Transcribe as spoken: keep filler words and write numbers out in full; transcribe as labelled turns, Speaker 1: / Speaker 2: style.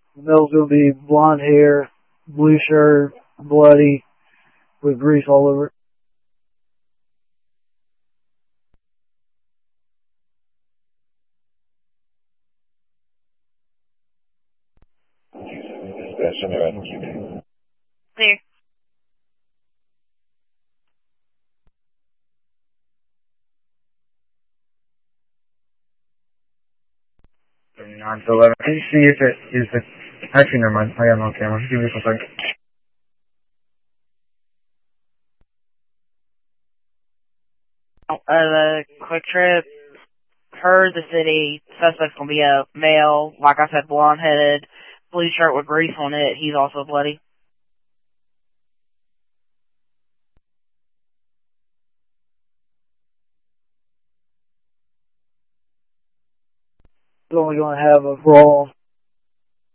Speaker 1: The male's going to be blonde hair, blue shirt, bloody, with grease all over it.
Speaker 2: Clear.
Speaker 3: nine to eleven. Can you see if it is the... Actually, never mind. I got it on camera. Give me a second.
Speaker 2: Uh, the Quick Trip heard the city. Suspect's gonna be a male, like I said, blonde headed, blue shirt with grease on it. He's also bloody.
Speaker 1: He's only going to have a brawl